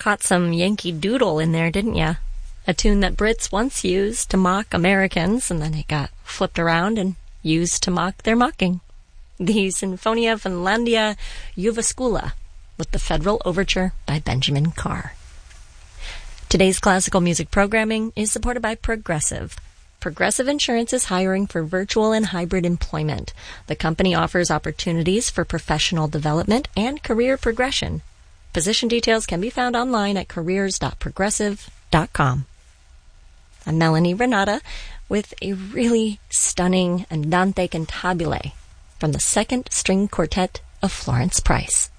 Caught some Yankee Doodle in there, didn't ya? A tune that Brits once used to mock Americans, and then it got flipped around and used to mock their mocking. The Sinfonia Finlandia Jyväskylä, with the Federal Overture by Benjamin Carr. Today's classical music programming is supported by Progressive. Progressive Insurance is hiring for virtual and hybrid employment. The company offers opportunities for professional development and career progression. Position details can be found online at careers.progressive.com. I'm Melanie Renata with a really stunning Andante Cantabile from the Second String Quartet of Florence Price.